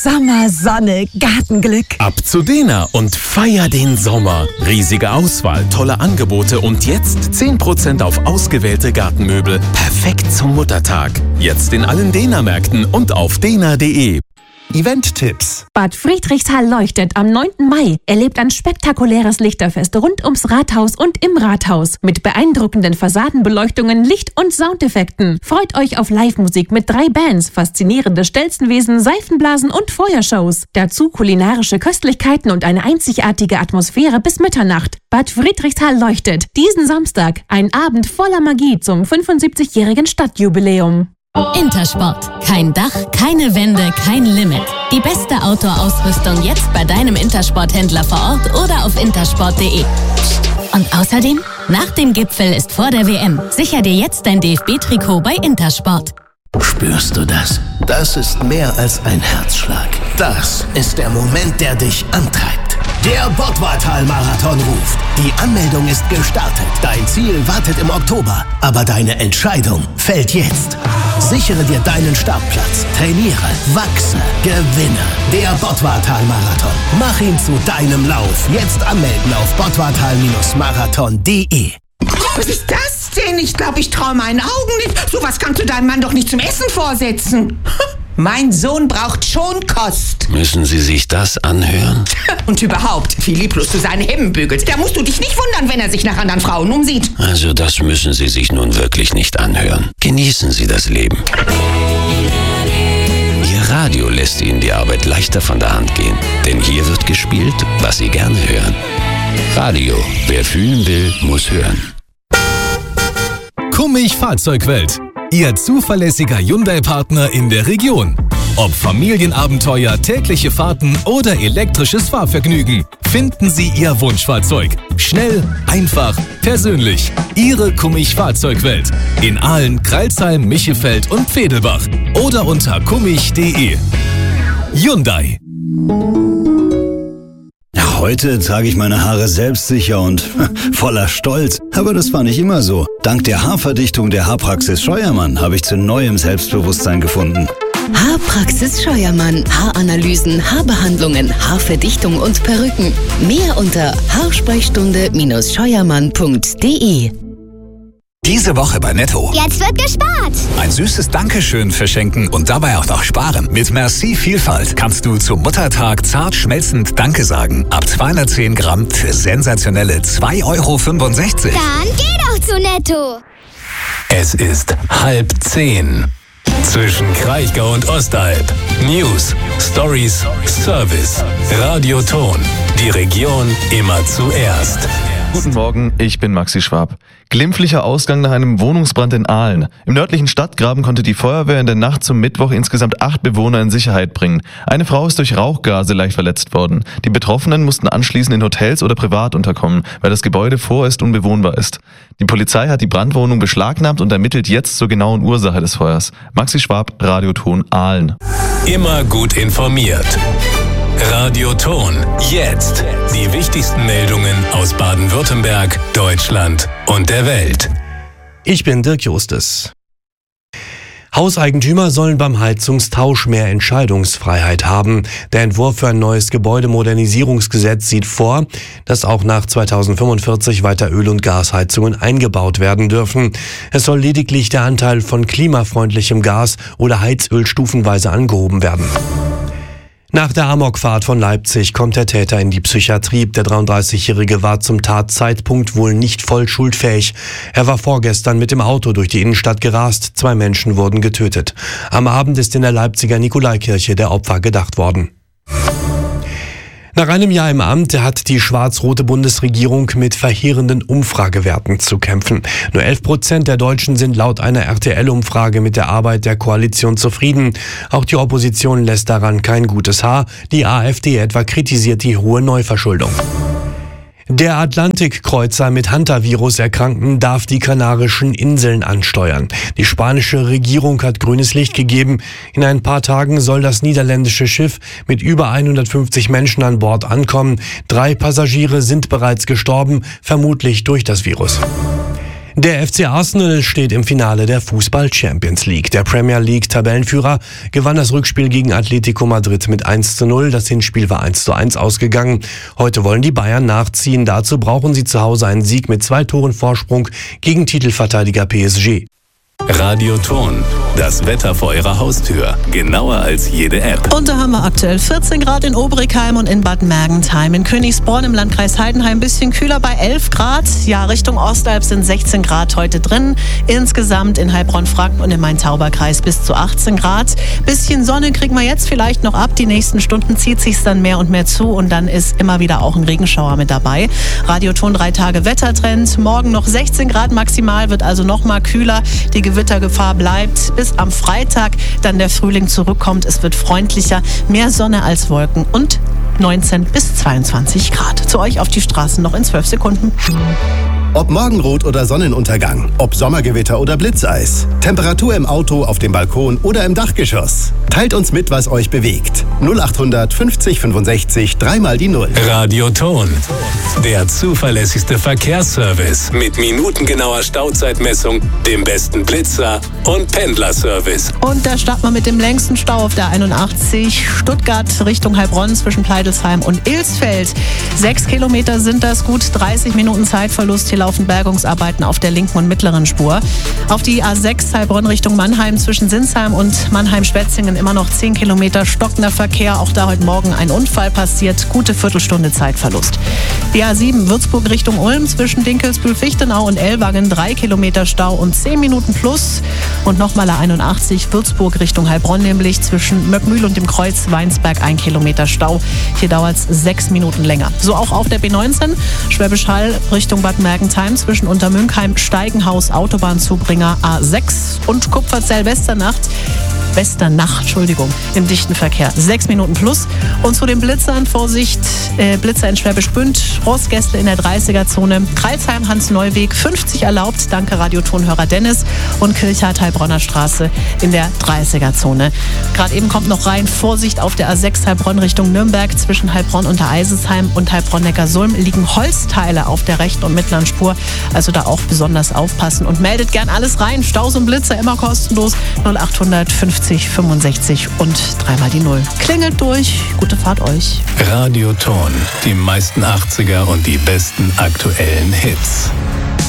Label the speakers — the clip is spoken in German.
Speaker 1: Sommer, Sonne, Gartenglück.
Speaker 2: Ab zu Dena und feier den Sommer. Riesige Auswahl, tolle Angebote und jetzt 10% auf ausgewählte Gartenmöbel. Perfekt zum Muttertag. Jetzt in allen Dena-Märkten und auf dena.de. Event-Tipps.
Speaker 3: Bad Friedrichshall leuchtet am 9. Mai. Erlebt ein spektakuläres Lichterfest rund ums Rathaus und im Rathaus. Mit beeindruckenden Fassadenbeleuchtungen, Licht- und Soundeffekten. Freut euch auf Live-Musik mit 3 Bands, faszinierende Stelzenwesen, Seifenblasen und Feuershows. Dazu kulinarische Köstlichkeiten und eine einzigartige Atmosphäre bis Mitternacht. Bad Friedrichshall leuchtet. Diesen Samstag ein Abend voller Magie zum 75-jährigen Stadtjubiläum.
Speaker 4: Intersport. Kein Dach, keine Wände, kein Limit. Die beste Outdoor-Ausrüstung jetzt bei deinem Intersport-Händler vor Ort oder auf intersport.de. Und außerdem, nach dem Gipfel ist vor der WM. Sicher dir jetzt dein DFB-Trikot bei Intersport.
Speaker 5: Spürst du das? Das ist mehr als ein Herzschlag. Das ist der Moment, der dich antreibt. Der Bottwartal-Marathon ruft. Die Anmeldung ist gestartet. Dein Ziel wartet im Oktober. Aber deine Entscheidung fällt jetzt. Sichere dir deinen Startplatz. Trainiere, wachse, gewinne. Der Bottwartal-Marathon. Mach ihn zu deinem Lauf. Jetzt anmelden auf bottwartal-marathon.de.
Speaker 6: Was ist das denn? Ich glaube, ich traue meinen Augen nicht. Sowas kannst du deinem Mann doch nicht zum Essen vorsetzen. Mein Sohn braucht Schonkost.
Speaker 7: Müssen Sie sich das anhören?
Speaker 6: Und überhaupt, wie lieblos du seine Hemden bügelst. Da musst du dich nicht wundern, wenn er sich nach anderen Frauen umsieht.
Speaker 7: Also das müssen Sie sich nun wirklich nicht anhören. Genießen Sie das Leben. Ihr Radio lässt Ihnen die Arbeit leichter von der Hand gehen. Denn hier wird gespielt, was Sie gerne hören. Radio. Wer fühlen will, muss hören.
Speaker 8: Kummig Fahrzeugwelt. Ihr zuverlässiger Hyundai-Partner in der Region. Ob Familienabenteuer, tägliche Fahrten oder elektrisches Fahrvergnügen, finden Sie Ihr Wunschfahrzeug. Schnell, einfach, persönlich. Ihre Kummig Fahrzeugwelt. In Aalen, Crailsheim, Michelfeld und Pfedelbach. Oder unter kummig.de. Hyundai.
Speaker 9: Heute trage ich meine Haare selbstsicher und voller Stolz. Aber das war nicht immer so. Dank der Haarverdichtung der Haarpraxis Scheuermann habe ich zu neuem Selbstbewusstsein gefunden.
Speaker 4: Haarpraxis Scheuermann. Haaranalysen, Haarbehandlungen, Haarverdichtung und Perücken. Mehr unter haarsprechstunde-scheuermann.de.
Speaker 10: Diese Woche bei Netto.
Speaker 11: Jetzt wird gespart.
Speaker 10: Ein süßes Dankeschön verschenken und dabei auch noch sparen. Mit Merci Vielfalt kannst du zum Muttertag zart schmelzend Danke sagen. Ab 210 Gramm für sensationelle 2,65 €.
Speaker 11: Dann geh doch zu Netto.
Speaker 8: Es ist 9:30. Zwischen Kraichgau und Ostalb. News, Stories, Service. Radio Ton. Die Region immer zuerst.
Speaker 12: Guten Morgen, ich bin Maxi Schwab. Glimpflicher Ausgang nach einem Wohnungsbrand in Aalen. Im nördlichen Stadtgraben konnte die Feuerwehr in der Nacht zum Mittwoch insgesamt 8 Bewohner in Sicherheit bringen. Eine Frau ist durch Rauchgase leicht verletzt worden. Die Betroffenen mussten anschließend in Hotels oder privat unterkommen, weil das Gebäude vorerst unbewohnbar ist. Die Polizei hat die Brandwohnung beschlagnahmt und ermittelt jetzt zur genauen Ursache des Feuers. Maxi Schwab, Radioton Aalen.
Speaker 8: Immer gut informiert. Radioton. Jetzt. Die wichtigsten Meldungen aus Baden-Württemberg, Deutschland und der Welt.
Speaker 13: Ich bin Dirk Justus. Hauseigentümer sollen beim Heizungstausch mehr Entscheidungsfreiheit haben. Der Entwurf für ein neues Gebäudemodernisierungsgesetz sieht vor, dass auch nach 2045 weiter Öl- und Gasheizungen eingebaut werden dürfen. Es soll lediglich der Anteil von klimafreundlichem Gas oder Heizöl stufenweise angehoben werden. Nach der Amokfahrt von Leipzig kommt der Täter in die Psychiatrie. Der 33-Jährige war zum Tatzeitpunkt wohl nicht voll schuldfähig. Er war vorgestern mit dem Auto durch die Innenstadt gerast. 2 Menschen wurden getötet. Am Abend ist in der Leipziger Nikolaikirche der Opfer gedacht worden. Nach einem Jahr im Amt hat die schwarz-rote Bundesregierung mit verheerenden Umfragewerten zu kämpfen. Nur 11% der Deutschen sind laut einer RTL-Umfrage mit der Arbeit der Koalition zufrieden. Auch die Opposition lässt daran kein gutes Haar. Die AfD etwa kritisiert die hohe Neuverschuldung. Der Atlantikkreuzer mit Hantavirus Erkrankten darf die Kanarischen Inseln ansteuern. Die spanische Regierung hat grünes Licht gegeben. In ein paar Tagen soll das niederländische Schiff mit über 150 Menschen an Bord ankommen. 3 Passagiere sind bereits gestorben, vermutlich durch das Virus. Der FC Arsenal steht im Finale der Fußball-Champions League. Der Premier League-Tabellenführer gewann das Rückspiel gegen Atletico Madrid mit 1:0. Das Hinspiel war 1:1 ausgegangen. Heute wollen die Bayern nachziehen. Dazu brauchen sie zu Hause einen Sieg mit 2 Toren Vorsprung gegen Titelverteidiger PSG.
Speaker 8: Radioton, das Wetter vor Ihrer Haustür. Genauer als jede App.
Speaker 14: Und da haben wir aktuell 14 Grad in Obrigheim und in Bad Mergentheim. In Königsborn im Landkreis Heidenheim ein bisschen kühler bei 11 Grad. Ja, Richtung Ostalb sind 16 Grad heute drin. Insgesamt in Heilbronn-Franken und im Main-Tauber-Kreis bis zu 18 Grad. Bisschen Sonne kriegen wir jetzt vielleicht noch ab. Die nächsten Stunden zieht sich's dann mehr und mehr zu und dann ist immer wieder auch ein Regenschauer mit dabei. Radioton 3 Tage Wettertrend. Morgen noch 16 Grad maximal, wird also noch mal kühler. Die Gewittergefahr bleibt, bis am Freitag dann der Frühling zurückkommt. Es wird freundlicher, mehr Sonne als Wolken und 19 bis 22 Grad. Zu euch auf die Straßen noch in 12 Sekunden.
Speaker 15: Ob Morgenrot oder Sonnenuntergang, ob Sommergewitter oder Blitzeis, Temperatur im Auto, auf dem Balkon oder im Dachgeschoss. Teilt uns mit, was euch bewegt. 0800 50 65 3 die 0.
Speaker 8: Radioton, der zuverlässigste Verkehrsservice mit minutengenauer Stauzeitmessung, dem besten Blitzer und Pendlerservice.
Speaker 14: Und da starten wir mit dem längsten Stau auf der 81 Stuttgart Richtung Heilbronn zwischen Pleidelsheim und Ilsfeld. 6 Kilometer sind das, gut 30 Minuten Zeitverlust. Hier laufen Bergungsarbeiten auf der linken und mittleren Spur. Auf die A6 Heilbronn Richtung Mannheim zwischen Sinsheim und Mannheim-Schwetzingen immer noch 10 Kilometer stockender Verkehr. Auch da heute Morgen ein Unfall passiert. Gute Viertelstunde Zeitverlust. Die A7 Würzburg Richtung Ulm zwischen Dinkelsbühl-Fichtenau und Ellwangen 3 Kilometer Stau und 10 Minuten plus. Und nochmal A81 Würzburg Richtung Heilbronn, nämlich zwischen Möckmühl und dem Kreuz Weinsberg 1 Kilometer Stau. Hier dauert es 6 Minuten länger. So auch auf der B19 Schwäbisch Hall Richtung Bad Mergentheim zwischen Untermünkheim, Steigenhaus, Autobahnzubringer A6 und Kupferzell-Westernach, im dichten Verkehr. 6 Minuten plus. Und zu den Blitzern, Vorsicht, Blitzer in Schwäbisch Gmünd, Roßgäste in der 30er-Zone, Kreilsheim, Hans-Neuweg, 50 erlaubt, danke Radiotonhörer Dennis, und Kirchhardt, Heilbronner Straße in der 30er-Zone. Gerade eben kommt noch rein, Vorsicht auf der A6 Heilbronn Richtung Nürnberg, zwischen Heilbronn und der Eisesheim und Heilbronn-Neckarsulm liegen Holzteile auf der rechten und mittleren Spur, also da auch besonders aufpassen und meldet gern alles rein. Staus und Blitzer immer kostenlos, 0800 50 65 und 3 die 0. Klingelt durch, gute Fahrt euch.
Speaker 8: Radioton, die meisten 80er und die besten aktuellen Hits.